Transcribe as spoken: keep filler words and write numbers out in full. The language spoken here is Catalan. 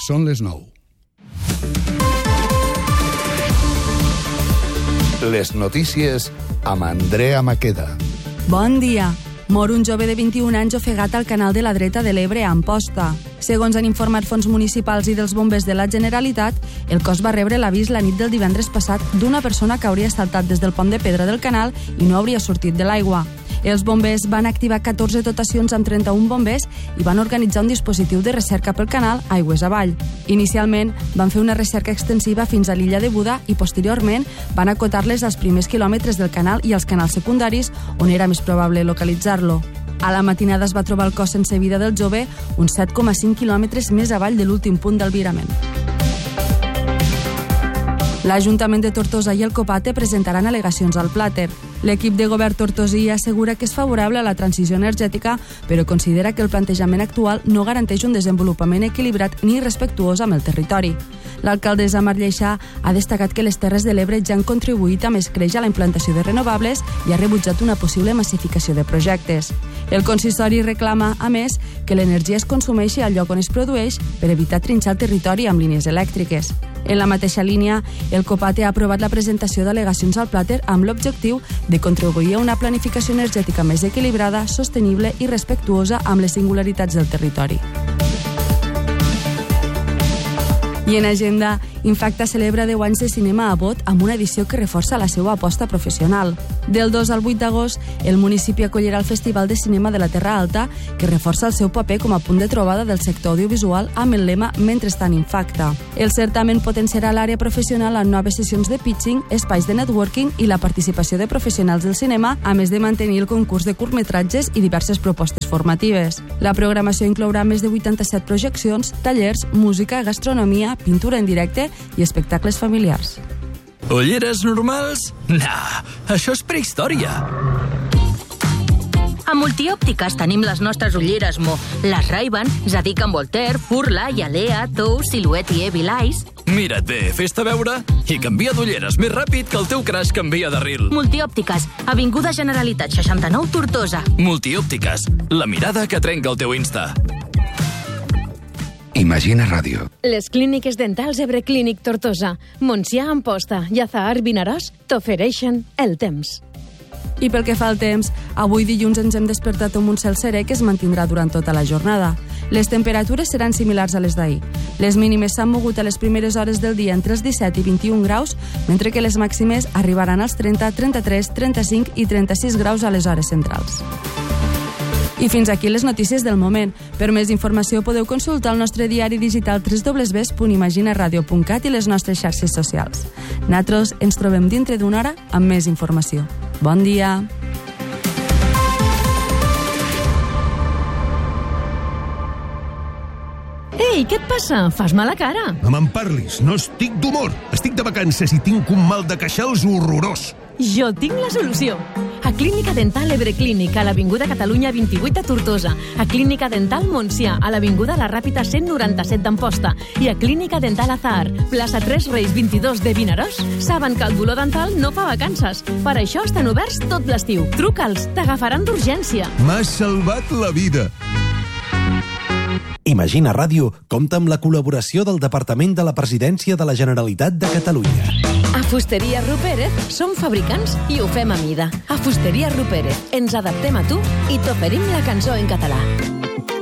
Són les nou. Les notícies amb Andrea Maqueda. Bon dia. Mor un jove de vint-i-un anys ofegat al canal de la dreta de l'Ebre a Amposta. Segons han informat fons municipals i dels bombers de la Generalitat, el cos va rebre l'avís la nit del divendres passat d'una persona que hauria saltat des del pont de pedra del canal i no hauria sortit de l'aigua. Els bombers van activar catorze dotacions amb trenta-un bombers i van organitzar un dispositiu de recerca pel canal aigües avall. Inicialment van fer una recerca extensiva fins a l'illa de Buda i posteriorment van acotar-les als primers quilòmetres del canal i als canals secundaris on era més probable localitzar-lo. A la matinada es va trobar el cos sense vida del jove uns set coma cinc quilòmetres més avall de l'últim punt d'albirament. L'Ajuntament de Tortosa i el Copate presentaran al·legacions al Plàter. L'equip de govern tortosí assegura que és favorable a la transició energètica, però considera que el plantejament actual no garanteix un desenvolupament equilibrat ni respectuós amb el territori. L'alcaldessa Mar Lleixà ha destacat que les Terres de l'Ebre ja han contribuït a més créixer a la implantació de renovables i ha rebutjat una possible massificació de projectes. El consistori reclama, a més, que l'energia es consumeixi al lloc on es produeix per evitar trinxar el territori amb línies elèctriques. En la mateixa línia, el Copate ha aprovat la presentació d'al·legacions al Plàter amb l'objectiu de contribuir a una planificació energètica més equilibrada, sostenible i respectuosa amb les singularitats del territori. I en agenda, Infacta celebra deu anys de cinema a Bot amb una edició que reforça la seva aposta professional. Del dos al vuit d'agost, el municipi acollirà el Festival de Cinema de la Terra Alta, que reforça el seu paper com a punt de trobada del sector audiovisual amb el lema Mentrestant Infacta. El certamen potenciarà l'àrea professional amb noves sessions de pitching, espais de networking i la participació de professionals del cinema, a més de mantenir el concurs de curtmetratges i diverses propostes formatives. La programació inclourà més de vuitanta-set projeccions, tallers, música, gastronomia, pintura en directe i espectacles familiars. Ulleres normals? Nah, això és prehistòria. A Multiòptiques tenim les nostres ulleres Mo, les Ray-Ban, Zadig and Voltaire, Furla, Yalea, Tou, Silhouette i Evil Eyes. Mira't bé, fes-te veure i canvia d'ulleres més ràpid que el teu crash canvia de ril. Multiòptiques, Avinguda Generalitat seixanta-nou, Tortosa. Multiòptiques, la mirada que trenca el teu Insta. Imagina Ràdio. Les clíniques dentals Ebre Clínic Tortosa, Montsià Amposta i Azahar Vinaròs t'ofereixen el temps. I pel que fa al temps, avui dilluns ens hem despertat amb un cel serè que es mantindrà durant tota la jornada. Les temperatures seran similars a les d'ahir. Les mínimes s'han mogut a les primeres hores del dia entre els disset i vint-i-un graus, mentre que les màximes arribaran als trenta, trenta-tres, trenta-cinc i trenta-sis graus a les hores centrals. I fins aquí les notícies del moment. Per més informació podeu consultar el nostre diari digital w w w punt imaginaradio punt cat i les nostres xarxes socials. Nosaltres ens trobem dintre d'una hora amb més informació. Bon dia! Ei, què et passa? Fas mala cara. No me'n parlis, no estic d'humor. Estic de vacances i tinc un mal de queixals horrorós. Jo tinc la solució. A Clínica Dental Ebre Clínic, a l'Avinguda Catalunya vint-i-vuit a Tortosa, a Clínica Dental Montsià, a l'Avinguda La Ràpita cent noranta-set d'Amposta i a Clínica Dental Azahar, plaça Tres Reis vint-i-dos de Vinaròs, saben que el dolor dental no fa vacances. Per això estan oberts tot l'estiu. Truca'ls, t'agafaran d'urgència. M'has salvat la vida. Imagina Ràdio compta amb la col·laboració del Departament de la Presidència de la Generalitat de Catalunya. A Fusteria Rupérez som fabricants i ho fem a mida. A Fusteria Rupérez ens adaptem a tu i t'oferim la cançó en català.